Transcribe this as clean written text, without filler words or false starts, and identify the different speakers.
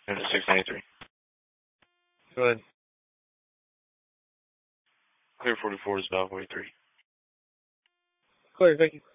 Speaker 1: And 693.
Speaker 2: Go ahead.
Speaker 1: Clear 44 is about 43.
Speaker 2: Clear, thank you.